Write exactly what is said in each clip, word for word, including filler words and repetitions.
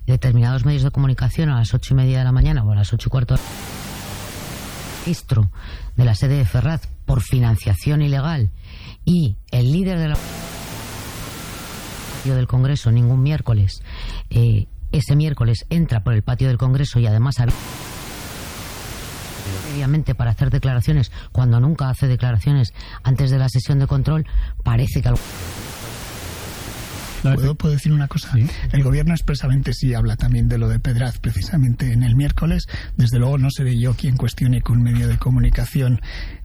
determinados medios de comunicación a las ocho y media de la mañana o a las ocho y cuarto registro de la sede de Ferraz por financiación ilegal, y el líder de la del Congreso ningún miércoles, eh, ese miércoles entra por el patio del Congreso y además obviamente para hacer declaraciones cuando nunca hace declaraciones antes de la sesión de control, parece que algo... ¿Puedo, ¿Puedo decir una cosa? ¿Sí? El gobierno expresamente sí habla también de lo de Pedraz precisamente en el miércoles. Desde luego no seré yo quien cuestione que un medio de comunicación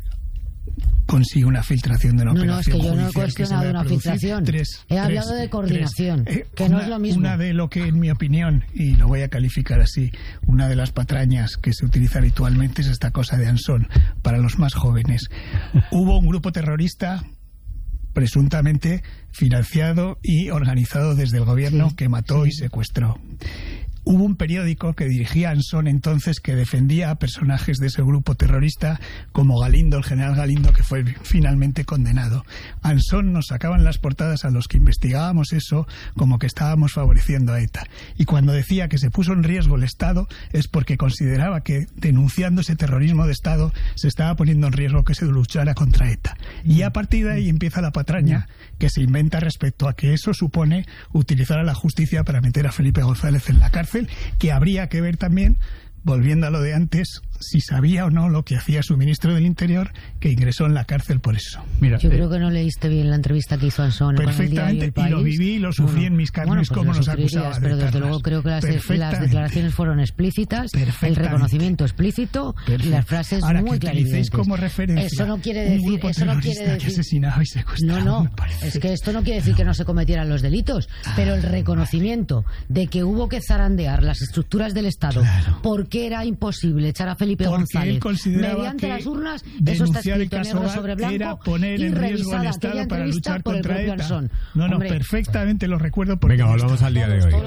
consigue una filtración de una no, operación no, es que yo no he cuestionado una producir. filtración. Tres, he tres, hablado de coordinación, tres, eh, que una, no es lo mismo. Una de lo que, en mi opinión, y lo voy a calificar así, una de las patrañas que se utiliza habitualmente es esta cosa de Ansón para los más jóvenes. Hubo un grupo terrorista presuntamente financiado y organizado desde el gobierno sí, que mató sí. y secuestró. Hubo un periódico que dirigía Ansón entonces que defendía a personajes de ese grupo terrorista como Galindo, el general Galindo, que fue finalmente condenado. Ansón nos sacaban las portadas a los que investigábamos eso como que estábamos favoreciendo a ETA. Y cuando decía que se puso en riesgo el Estado es porque consideraba que denunciando ese terrorismo de Estado se estaba poniendo en riesgo que se luchara contra ETA. Y a partir de ahí empieza la patraña que se inventa respecto a que eso supone utilizar a la justicia para meter a Felipe González en la cárcel, que habría que ver también, volviendo a lo de antes, si sabía o no lo que hacía su ministro del Interior, que ingresó en la cárcel por eso. Mira, yo eh, creo que no leíste bien la entrevista que hizo Ansón con el diario El País. Y lo viví y lo sufrí bueno, en mis carnes bueno, pues como nos acusaba. Pero desde luego creo que las, las declaraciones fueron explícitas, el reconocimiento explícito y las frases Ahora, muy clarividentes. Como referencia eso no quiere decir, eso no quiere decir que asesinaba y secuestraba. No, no, es que esto no quiere decir que no se cometieran los delitos, pero el reconocimiento de que hubo que zarandear las estructuras del Estado claro. porque era imposible echar a Felipe porque González mediante las urnas, eso está escrito negro sobre blanco era poner y en riesgo al Estado para luchar contra ETA. Ansón. No, no, Hombre, perfectamente lo recuerdo. Porque venga, volvamos al día de hoy.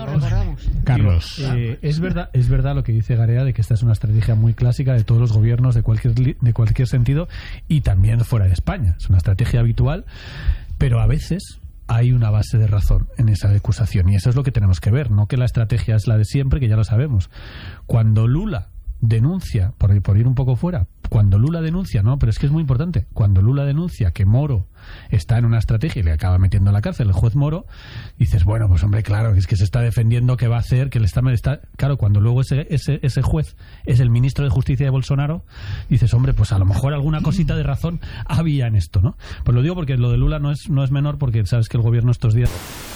Carlos. Eh, es verdad, es verdad lo que dice Garea de que esta es una estrategia muy clásica de todos los gobiernos de cualquier de cualquier sentido y también fuera de España. Es una estrategia habitual, pero a veces hay una base de razón en esa acusación y eso es lo que tenemos que ver, no que la estrategia es la de siempre, que ya lo sabemos. Cuando Lula denuncia, por ir, por ir un poco fuera, cuando Lula denuncia, no, pero es que es muy importante, cuando Lula denuncia que Moro está en una estrategia y le acaba metiendo en la cárcel el juez Moro, dices, bueno, pues hombre, claro, es que se está defendiendo que va a hacer, que le está... está claro, cuando luego ese, ese, ese juez es el ministro de Justicia de Bolsonaro, dices, hombre, pues a lo mejor alguna cosita de razón había en esto, ¿no? Pues lo digo porque lo de Lula no es, no es menor, porque sabes que el gobierno estos días...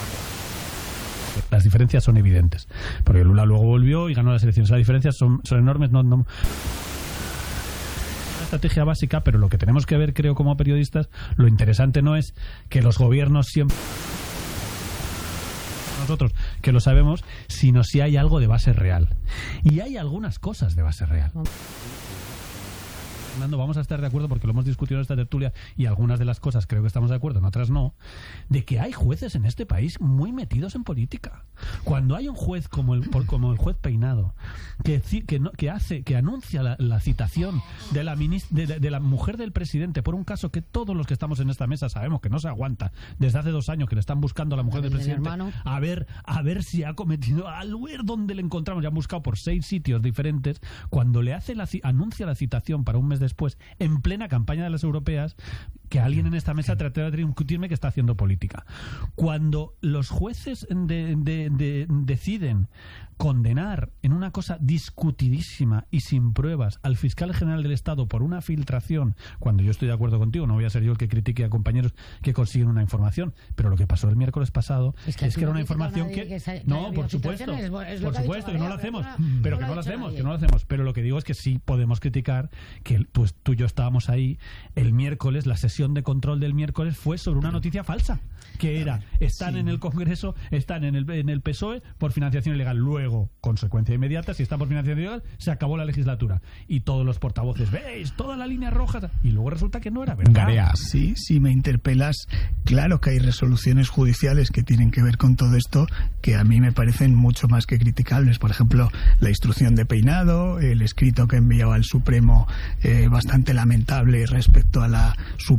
Las diferencias son evidentes, porque Lula luego volvió y ganó las elecciones. Las diferencias son, son enormes, no, no. Una estrategia básica, pero lo que tenemos que ver, creo, como periodistas, lo interesante no es que los gobiernos siempre... nosotros que lo sabemos, sino si hay algo de base real. Y hay algunas cosas de base real. Fernando, vamos a estar de acuerdo, porque lo hemos discutido en esta tertulia y algunas de las cosas creo que estamos de acuerdo, en otras no, de que hay jueces en este país muy metidos en política. Cuando hay un juez como el, como el juez Peinado que, que, no, que hace, que anuncia la, la citación de la, de, de, de la mujer del presidente por un caso que todos los que estamos en esta mesa sabemos que no se aguanta, desde hace dos años que le están buscando a la mujer del presidente a ver, a ver si ha cometido, al ver dónde le encontramos, ya han buscado por seis sitios diferentes, cuando le hace la, anuncia la citación para un mes después, en plena campaña de las europeas, que alguien en esta mesa trate de discutirme que está haciendo política. Cuando los jueces de, de, de, deciden condenar en una cosa discutidísima y sin pruebas al fiscal general del Estado por una filtración, cuando yo estoy de acuerdo contigo, no voy a ser yo el que critique a compañeros que consiguen una información, pero lo que pasó el miércoles pasado es que, es que era una información que... que se, no, por supuesto, es, es por supuesto, que no lo hacemos, pero que no lo hacemos, que no lo hacemos, pero lo que digo es que sí podemos criticar que pues, tú y yo estábamos ahí el miércoles, la sesión de control del miércoles fue sobre una noticia falsa, que era, están sí. en el Congreso, están en el, en el P S O E por financiación ilegal. Luego, consecuencia inmediata, si está por financiación ilegal, se acabó la legislatura. Y todos los portavoces, ¿veis? Toda la línea roja. Y luego resulta que no era verdad. Garea. Sí, si me interpelas, claro que hay resoluciones judiciales que tienen que ver con todo esto, que a mí me parecen mucho más que criticables. Por ejemplo, la instrucción de Peinado, el escrito que enviaba al Supremo, eh, bastante lamentable respecto a la supuesta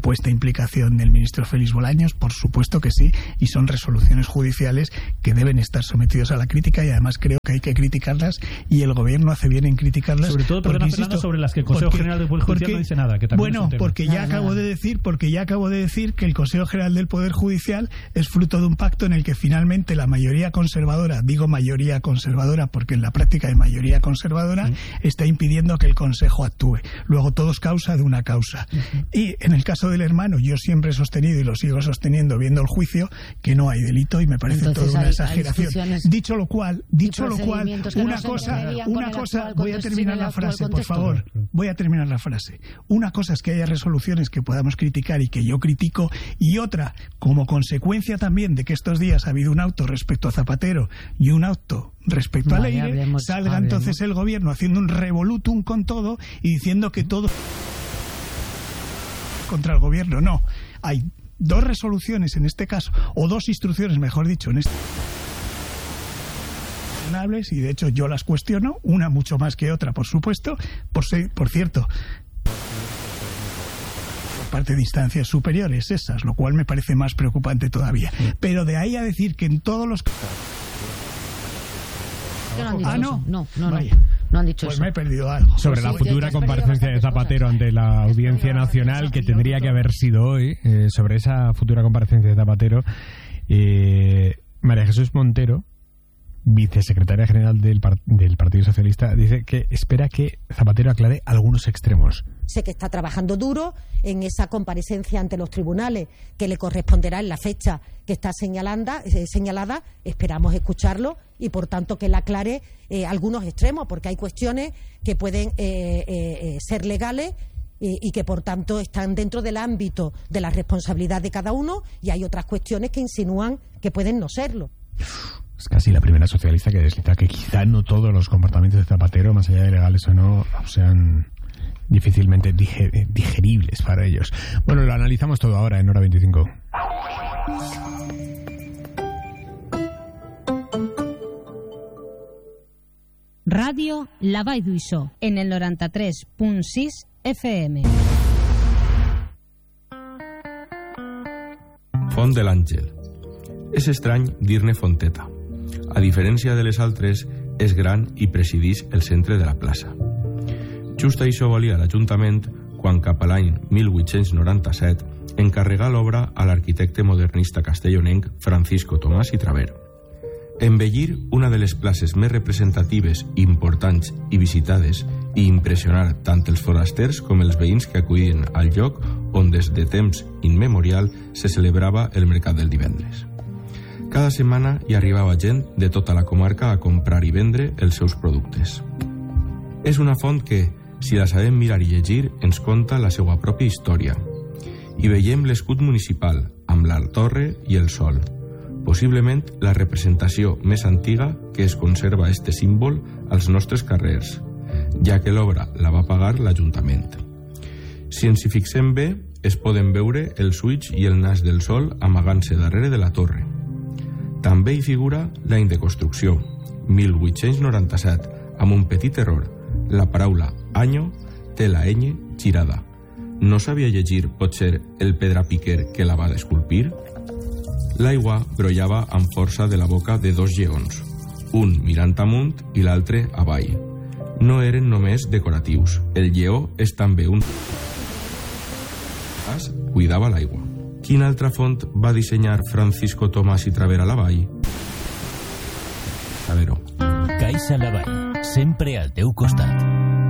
supuesta implicación del ministro Félix Bolaños, por supuesto que sí, y son resoluciones judiciales que deben estar sometidos a la crítica, y además creo que hay que criticarlas, y el gobierno hace bien en criticarlas. Sobre todo, perdona, porque, Fernando, insisto, sobre las que el Consejo porque, General del Poder Judicial porque, no dice nada. Que también bueno, es un tema. porque ya nada, acabo nada. de decir, porque ya acabo de decir que el Consejo General del Poder Judicial es fruto de un pacto en el que finalmente la mayoría conservadora, digo mayoría conservadora porque en la práctica hay mayoría conservadora, sí. está impidiendo que el Consejo actúe. Luego todo es causa de una causa. Uh-huh. Y en el caso del hermano, yo siempre he sostenido y lo sigo sosteniendo viendo el juicio que no hay delito, y me parece Entonces, toda una hay, exageración. Hay dicho lo cual, dicho lo cual, una no cosa, una cosa, voy a terminar la frase, por contexto. favor. Voy a terminar la frase. Una cosa es que haya resoluciones que podamos criticar y que yo critico, y otra, como consecuencia también de que estos días ha habido un auto respecto a Zapatero y un auto respecto a Leire, hablemos, salga hablemos. entonces el gobierno haciendo un revolutum con todo y diciendo que todo contra el gobierno. No, hay dos resoluciones en este caso, o dos instrucciones, mejor dicho, en este y de hecho yo las cuestiono, una mucho más que otra, por supuesto, por, ser, por cierto, por parte de instancias superiores esas, lo cual me parece más preocupante todavía. Pero de ahí a decir que en todos los... No han dicho ah, no, eso. no, no, Vaya. no. No han dicho pues eso. me he perdido algo. Sobre la futura comparecencia de Zapatero ante la Audiencia Nacional, que tendría que haber sido hoy, eh, sobre esa futura comparecencia de Zapatero, eh, María Jesús Montero, vicesecretaria general del, par- del Partido Socialista, dice que espera que Zapatero aclare algunos extremos. Sé que está trabajando duro en esa comparecencia ante los tribunales que le corresponderá en la fecha que está señalanda, eh, señalada. Esperamos escucharlo y, por tanto, que él aclare eh, algunos extremos, porque hay cuestiones que pueden eh, eh, ser legales y, y que, por tanto, están dentro del ámbito de la responsabilidad de cada uno, y hay otras cuestiones que insinúan que pueden no serlo. Es casi la primera socialista que desliza que quizá no todos los comportamientos de Zapatero, más allá de legales o no, sean difícilmente diger- digeribles para ellos. Bueno, lo analizamos todo ahora en Hora veinticinco. Ràdio La Vall d'Uixó, en el noranta-tres punt sis F M. Font de l'Àngel. És estrany dir-ne fonteta. A diferència de les altres, és gran i presideix el centre de la plaça. Just això volia l'Ajuntament quan, cap a l'any mil vuit-cents noranta-set, encarregà l'obra a l'arquitecte modernista castellonenc Francisco Tomàs i Traver. Embellir una de les places més representatives, importants i visitades, i impressionar tant els forasters com els veïns que acudien al lloc on des de temps immemorial se celebrava el mercat del divendres. Cada setmana hi arribava gent de tota la comarca a comprar i vendre els seus productes. És una font que, si la sabem mirar i llegir, ens conta la seva pròpia història. Hi veiem l'escut municipal, amb la torre i el sol. Possiblement la representació més antiga que es conserva este símbol als nostres carrers, ja que l'obra la va pagar l'Ajuntament. Si ens hi fixem bé, es poden veure els ulls i el nas del sol amagant-se darrere de la torre. També hi figura l'any de construcció, mil vuit-cents noranta-set, amb un petit error. La paraula «año» té la ñ girada. No sabia llegir, potser, el pedrapiquer que la va esculpir? L'aigua brollava amb força de la boca de dos lleons, un mirant amunt i l'altre avall. No eren només decoratius. El lleó és també un... cuidava l'aigua. Quina altra font va dissenyar Francisco Tomàs i Traver a la vall? A veure. Caixa la Vall, sempre al teu costat.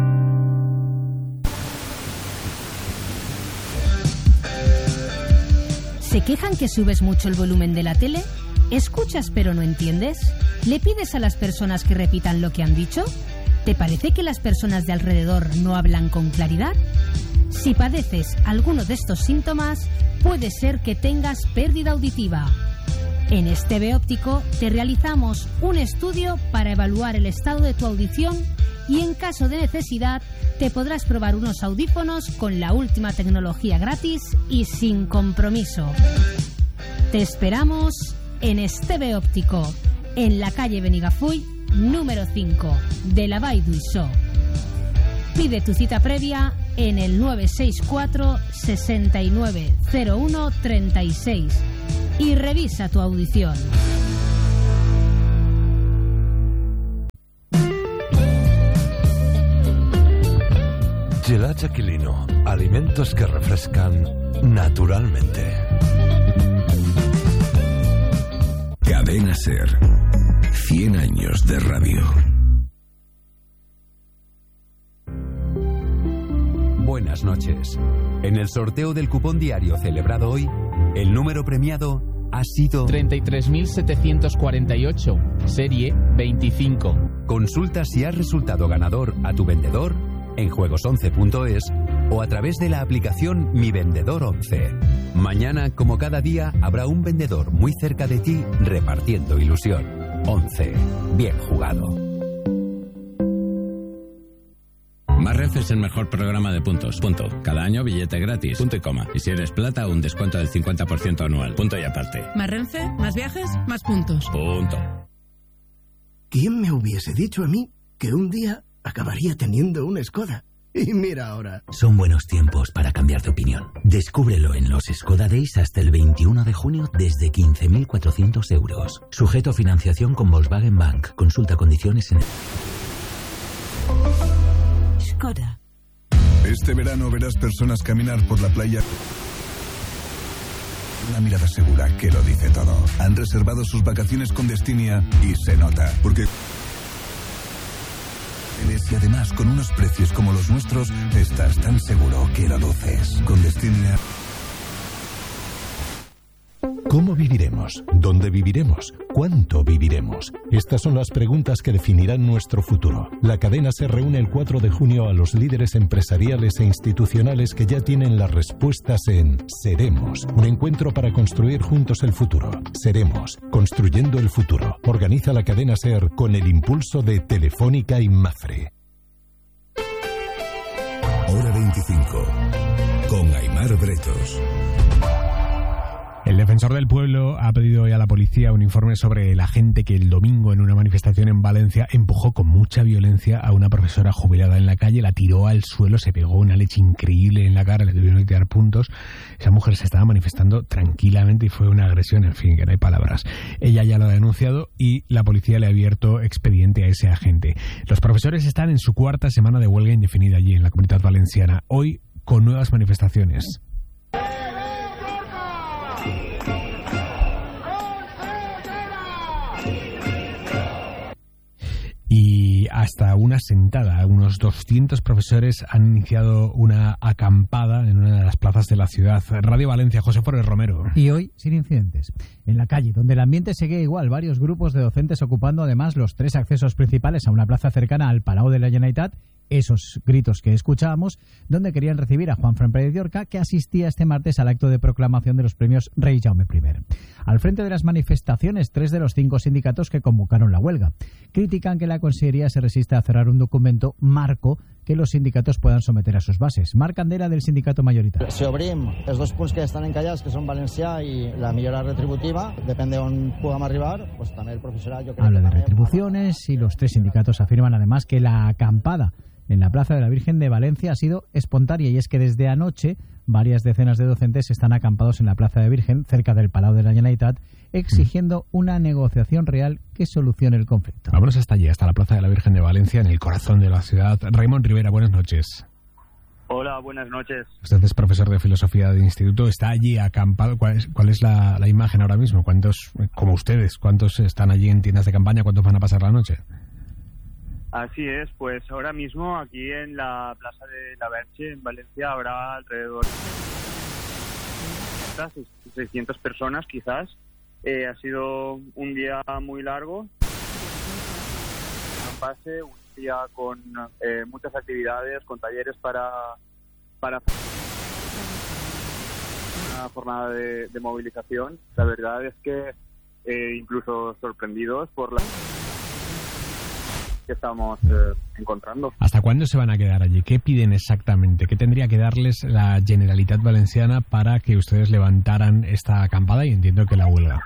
¿Se quejan que subes mucho el volumen de la tele? ¿Escuchas pero no entiendes? ¿Le pides a las personas que repitan lo que han dicho? ¿Te parece que las personas de alrededor no hablan con claridad? Si padeces alguno de estos síntomas, puede ser que tengas pérdida auditiva. En Esteve Óptico te realizamos un estudio para evaluar el estado de tu audición y, en caso de necesidad, te podrás probar unos audífonos con la última tecnología gratis y sin compromiso. Te esperamos en Esteve Óptico, en la calle Benigafull, número cinco, de la Vall d'Uixó. Pide tu cita previa en el nueve seis cuatro, seis nueve cero uno, tres seis y revisa tu audición. Gelats Aquilino, alimentos que refrescan naturalmente. Cadena SER, cien años de radio. Buenas noches. En el sorteo del cupón diario celebrado hoy, el número premiado ha sido treinta y tres mil setecientos cuarenta y ocho, serie veinticinco. Consulta si has resultado ganador a tu vendedor en juegos once punto es o a través de la aplicación Mi Vendedor once. Mañana, como cada día, habrá un vendedor muy cerca de ti repartiendo ilusión. once. Bien jugado. Más Renfe es el mejor programa de puntos. Punto. Cada año billete gratis. Punto y coma. Y si eres plata, un descuento del cincuenta por ciento anual. Punto y aparte. Más Renfe, más viajes, más puntos. Punto. ¿Quién me hubiese dicho a mí que un día acabaría teniendo una Skoda? Y mira ahora. Son buenos tiempos para cambiar de opinión. Descúbrelo en los Skoda Days hasta el veintiuno de junio desde quince mil cuatrocientos euros. Sujeto a financiación con Volkswagen Bank. Consulta condiciones en... Skoda. Este verano verás personas caminar por la playa. Una mirada segura que lo dice todo. Han reservado sus vacaciones con Destinia y se nota, porque... Y además, con unos precios como los nuestros, estás tan seguro que lo luces. Con Destinia. ¿Cómo viviremos? ¿Dónde viviremos? ¿Cuánto viviremos? Estas son las preguntas que definirán nuestro futuro. La cadena se reúne el cuatro de junio a los líderes empresariales e institucionales que ya tienen las respuestas en Seremos, un encuentro para construir juntos el futuro. Seremos, construyendo el futuro. Organiza la cadena SER con el impulso de Telefónica y Mafre. Hora veinticinco, con Aimar Bretos. El defensor del pueblo ha pedido hoy a la policía un informe sobre el agente que el domingo en una manifestación en Valencia empujó con mucha violencia a una profesora jubilada en la calle, la tiró al suelo, se pegó una leche increíble en la cara, le tuvieron que tirar puntos. Esa mujer se estaba manifestando tranquilamente y fue una agresión, en fin, que no hay palabras. Ella ya lo ha denunciado y la policía le ha abierto expediente a ese agente. Los profesores están en su cuarta semana de huelga indefinida allí en la Comunitat Valenciana, hoy con nuevas manifestaciones. Y hasta una sentada, unos doscientos profesores han iniciado una acampada en una de las plazas de la ciudad. Radio Valencia, José Forés Romero. Y hoy sin incidentes. En la calle, donde el ambiente sigue igual, varios grupos de docentes ocupando además los tres accesos principales a una plaza cercana al Palau de la Generalitat, esos gritos que escuchábamos, donde querían recibir a Juanfran Pérez de Orca, que asistía este martes al acto de proclamación de los premios Rey Jaume primero. Al frente de las manifestaciones, tres de los cinco sindicatos que convocaron la huelga critican que la Consellería se resiste a cerrar un documento marco que los sindicatos puedan someter a sus bases. Marc Candela, del sindicato mayoritario. Si obrim els dos punts que estan encallats, que són valencià i la millora retributiva, depèn d'on puguem arribar, pues també el professorat... Jo crec Habla que de també... retribuciones y los tres sindicatos afirman además que la acampada en la Plaza de la Virgen de Valencia ha sido espontánea, y es que desde anoche varias decenas de docentes están acampados en la Plaza de Virgen, cerca del Palau de la Generalitat, exigiendo una negociación real que solucione el conflicto. Vámonos hasta allí, hasta la Plaza de la Virgen de Valencia, en el corazón de la ciudad. Raymond Rivera, buenas noches. Hola, buenas noches. Usted es profesor de filosofía de instituto, está allí acampado. ¿Cuál es, cuál es la, la imagen ahora mismo? ¿Cuántos, como ustedes, cuántos están allí en tiendas de campaña? ¿Cuántos van a pasar la noche? Así es, pues ahora mismo aquí en la Plaza de la Verge, en Valencia, habrá alrededor de seiscientas personas quizás. Eh, ha sido un día muy largo, un pase, un día con eh, muchas actividades, con talleres para, para una jornada de, de movilización. La verdad es que eh, incluso sorprendidos por la... que estamos eh, encontrando. ¿Hasta cuándo se van a quedar allí? ¿Qué piden exactamente? ¿Qué tendría que darles la Generalitat Valenciana para que ustedes levantaran esta acampada y entiendo que la huelga?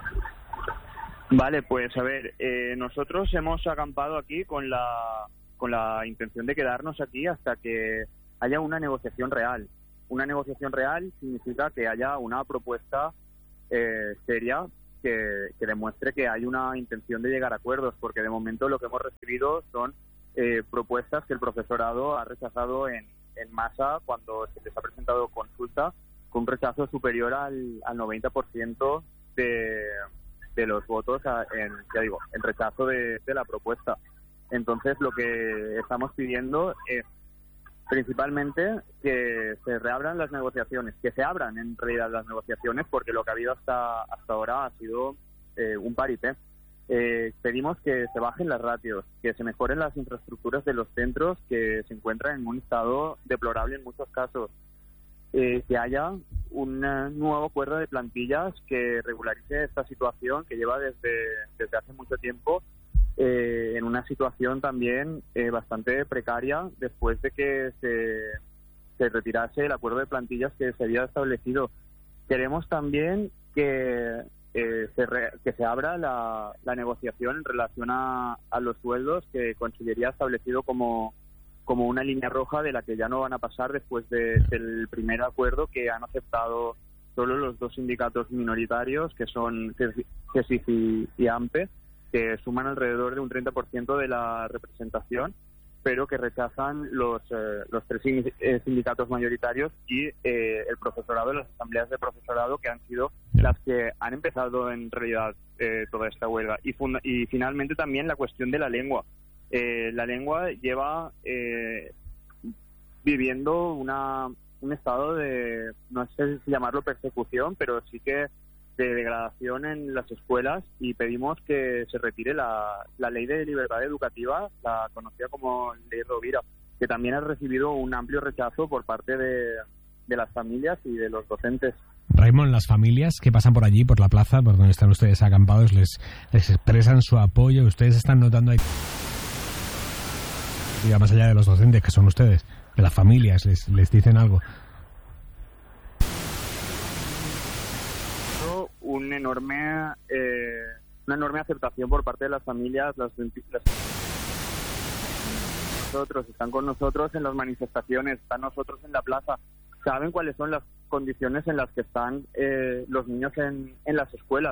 Vale, pues a ver, eh, nosotros hemos acampado aquí con la con la intención de quedarnos aquí hasta que haya una negociación real. Una negociación real significa que haya una propuesta eh, seria que, que demuestre que hay una intención de llegar a acuerdos, porque de momento lo que hemos recibido son eh, propuestas que el profesorado ha rechazado en, en masa cuando se les ha presentado consulta, con un rechazo superior al, al noventa por ciento de, de los votos a, en, ya digo, en rechazo de, de la propuesta. Entonces lo que estamos pidiendo es principalmente que se reabran las negociaciones, que se abran en realidad las negociaciones, porque lo que ha habido hasta hasta ahora ha sido eh, un paripé. Eh, pedimos que se bajen las ratios, que se mejoren las infraestructuras de los centros que se encuentran en un estado deplorable en muchos casos, eh, que haya un nuevo acuerdo de plantillas que regularice esta situación que lleva desde, desde hace mucho tiempo eh, en una situación también eh, bastante precaria después de que se, se retirase el acuerdo de plantillas que se había establecido. Queremos también que eh, se re, que se abra la, la negociación en relación a, a los sueldos que Consellería ha establecido como como una línea roja de la que ya no van a pasar después de, del primer acuerdo que han aceptado solo los dos sindicatos minoritarios, que son GESIF y, y AMPE, que suman alrededor de un treinta por ciento de la representación, pero que rechazan los, eh, los tres sindicatos mayoritarios y eh, el profesorado, las asambleas de profesorado, que han sido las que han empezado en realidad eh, toda esta huelga. Y, funda- y finalmente también la cuestión de la lengua. Eh, la lengua lleva eh, viviendo una, un estado de, no sé si llamarlo persecución, pero sí que de degradación en las escuelas, y pedimos que se retire la, la ley de libertad educativa, la conocida como ley Rovira, que también ha recibido un amplio rechazo por parte de, de las familias y de los docentes. Raimon, las familias que pasan por allí, por la plaza, por donde están ustedes acampados, les, les expresan su apoyo. Ustedes están notando ahí, más allá de los docentes, que son ustedes, de las familias, les, les dicen algo. Un enorme, eh, una enorme aceptación por parte de las familias. Las, las, nosotros están con nosotros en las manifestaciones, están nosotros en la plaza, saben cuáles son las condiciones en las que están eh, los niños en, en las escuelas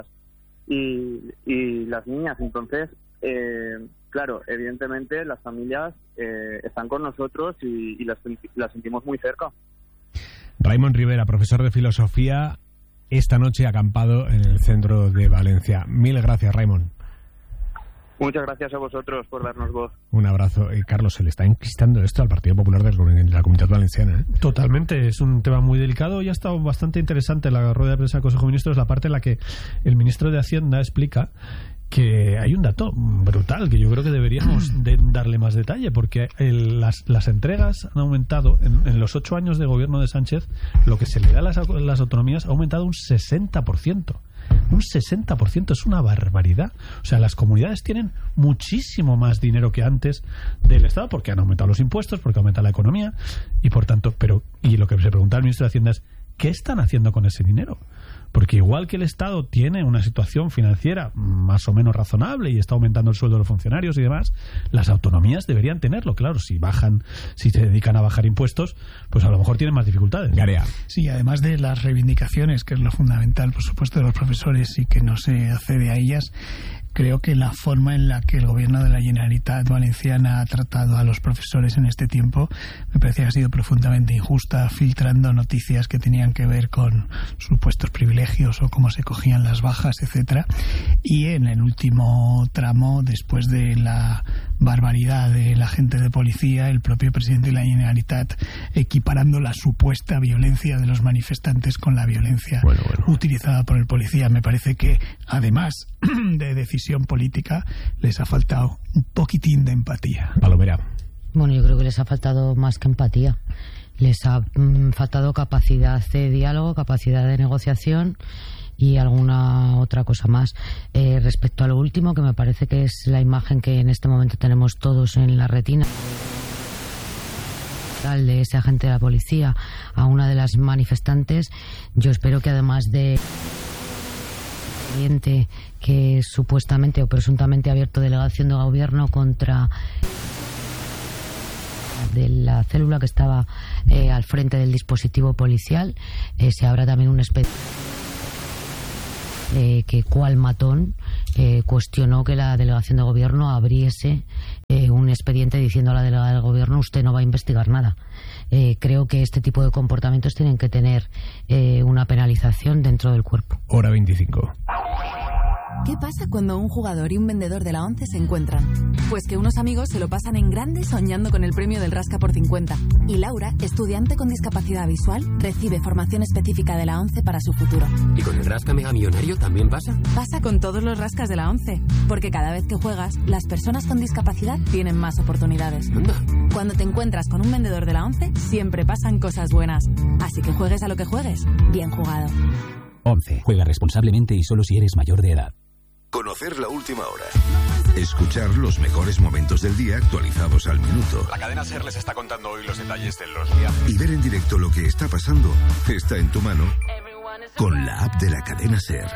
y, y las niñas. Entonces, eh, claro, evidentemente las familias eh, están con nosotros y, y las, las sentimos muy cerca. Raimon Rivera, profesor de filosofía, esta noche acampado en el centro de Valencia. Mil gracias, Raimon. Muchas gracias a vosotros por darnos voz. Un abrazo. Y Carlos, se le está enquistando esto al Partido Popular de la Comunidad Valenciana, ¿eh? Totalmente, es un tema muy delicado y ha estado bastante interesante la rueda de prensa del Consejo de Ministros, la parte en la que el ministro de Hacienda explica que hay un dato brutal que yo creo que deberíamos de darle más detalle, porque el, las, las entregas han aumentado en, en los ocho años de gobierno de Sánchez. Lo que se le da a las, las autonomías ha aumentado un sesenta por ciento. Un sesenta por ciento es una barbaridad. O sea, las comunidades tienen muchísimo más dinero que antes del Estado, porque han aumentado los impuestos, porque aumenta la economía y por tanto, pero y lo que se pregunta el ministro de Hacienda es ¿qué están haciendo con ese dinero? Porque igual que el Estado tiene una situación financiera más o menos razonable y está aumentando el sueldo de los funcionarios y demás, las autonomías deberían tenerlo. Claro, si bajan, si se dedican a bajar impuestos, pues a lo mejor tienen más dificultades. Garea. Sí, además de las reivindicaciones, que es lo fundamental, por supuesto, de los profesores y que no se accede a ellas, creo que la forma en la que el gobierno de la Generalitat Valenciana ha tratado a los profesores en este tiempo me parece que ha sido profundamente injusta, filtrando noticias que tenían que ver con supuestos privilegios o cómo se cogían las bajas, etcétera. Y en el último tramo, después de la barbaridad del agente de policía, el propio presidente de la Generalitat equiparando la supuesta violencia de los manifestantes con la violencia bueno, bueno. utilizada por el policía. Me parece que, además de decisión política, les ha faltado un poquitín de empatía. Palomera. Bueno, yo creo que les ha faltado más que empatía. Les ha mm, faltado capacidad de diálogo, capacidad de negociación y alguna otra cosa más. Eh, respecto a lo último, que me parece que es la imagen que en este momento tenemos todos en la retina, de ese agente de la policía a una de las manifestantes, yo espero que además de que supuestamente o presuntamente ha abierto delegación de gobierno contra de la célula que estaba eh, al frente del dispositivo policial. Eh, se abra también un expediente eh, que cual matón eh, cuestionó que la delegación de gobierno abriese eh, un expediente diciendo a la delegada del gobierno: usted no va a investigar nada. Eh, creo que este tipo de comportamientos tienen que tener eh, una penalización dentro del cuerpo. Hora veinticinco. ¿Qué pasa cuando un jugador y un vendedor de la ONCE se encuentran? Pues que unos amigos se lo pasan en grande soñando con el premio del Rasca por cincuenta. Y Laura, estudiante con discapacidad visual, recibe formación específica de la ONCE para su futuro. ¿Y con el Rasca Mega Millonario también pasa? Pasa con todos los rascas de la ONCE, porque cada vez que juegas, las personas con discapacidad tienen más oportunidades. Anda. Cuando te encuentras con un vendedor de la ONCE, siempre pasan cosas buenas. Así que juegues a lo que juegues, bien jugado. ONCE. Juega responsablemente y solo si eres mayor de edad. Conocer la última hora. Escuchar los mejores momentos del día actualizados al minuto. La cadena SER les está contando hoy los detalles de los viajes. Y ver en directo lo que está pasando está en tu mano con la app de la cadena SER.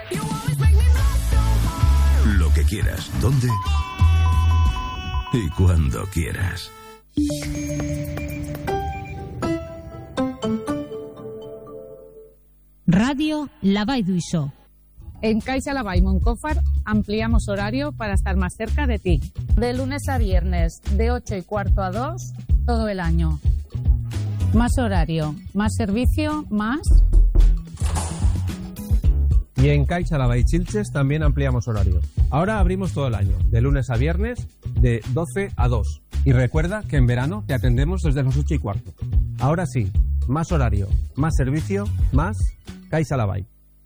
Lo que quieras, dónde y cuando quieras. Radio La Vall d'Uixó. En Caixa Laval Moncófar ampliamos horario para estar más cerca de ti. De lunes a viernes, de ocho y cuarto a dos, todo el año. Más horario, más servicio, más... Y en Caixa Laval Chilches también ampliamos horario. Ahora abrimos todo el año, de lunes a viernes, de doce a dos. Y recuerda que en verano te atendemos desde las ocho y cuarto. Ahora sí, más horario, más servicio, más Caixa Laval.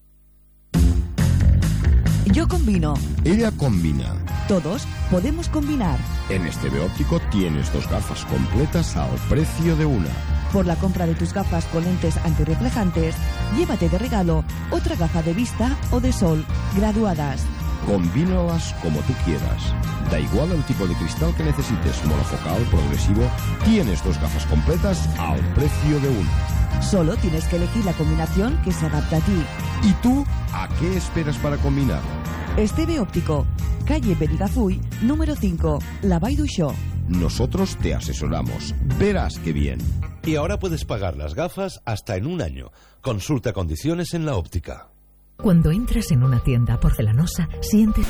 Yo combino. Ella combina. Todos podemos combinar. En Esteve Óptico tienes dos gafas completas al precio de una. Por la compra de tus gafas con lentes antirreflejantes, llévate de regalo otra gafa de vista o de sol graduadas. Combínalas como tú quieras. Da igual el tipo de cristal que necesites, monofocal, progresivo, tienes dos gafas completas al precio de una. Solo tienes que elegir la combinación que se adapta a ti. ¿Y tú a qué esperas para combinar? Esteve Óptico, calle Benigazuy, número cinco, La Vall d'Uixó. Nosotros te asesoramos. Verás qué bien. Y ahora puedes pagar las gafas hasta en un año. Consulta condiciones en la óptica. Cuando entras en una tienda porcelanosa, sientes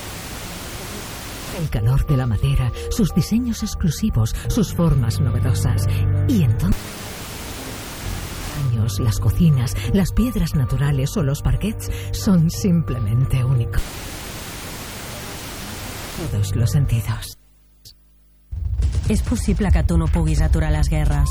el calor de la madera, sus diseños exclusivos, sus formas novedosas. Y entonces las cocinas, las piedras naturales o los parquets son simplemente únicos. Todos los sentidos. És possible que tu no puguis aturar les guerres.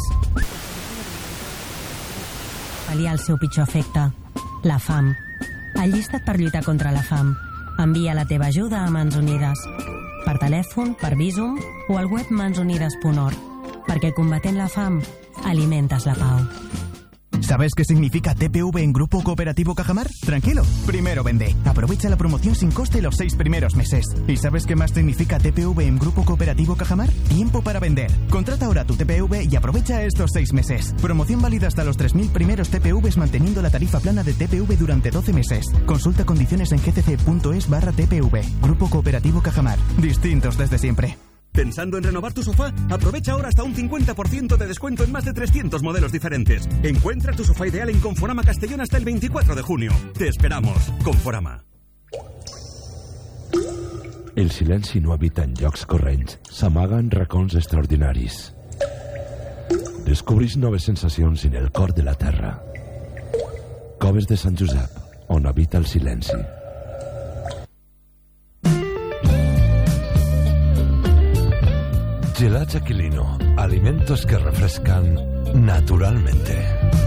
Pal·liar el seu pitjor efecte, la fam. Allista't per lluitar contra la fam. Envia la teva ajuda a Mans Unides. Per telèfon, per Bizum o al web mans unides punt org. Perquè combatent la fam, alimentes la pau. ¿Sabes qué significa T P V en Grupo Cooperativo Cajamar? Tranquilo, primero vende. Aprovecha la promoción sin coste los seis primeros meses. ¿Y sabes qué más significa T P V en Grupo Cooperativo Cajamar? Tiempo para vender. Contrata ahora tu T P V y aprovecha estos seis meses. Promoción válida hasta los tres mil primeros T P Vs manteniendo la tarifa plana de T P V durante doce meses. Consulta condiciones en gcc.es barra T P V. Grupo Cooperativo Cajamar. Distintos desde siempre. ¿Pensando en renovar tu sofá? Aprovecha ahora hasta un cincuenta por ciento de descuento en más de trescientos modelos diferentes. Encuentra tu sofá ideal en Conforama Castellón hasta el veinticuatro de junio. Te esperamos. Conforama. El silenci no habita en llocs corrents, s'amaga en racons extraordinaris. Descobreix noves sensacions en el cor de la terra. Coves de Sant Josep, on habita el silenci. Gelats Aquilino, alimentos que refrescan naturalmente.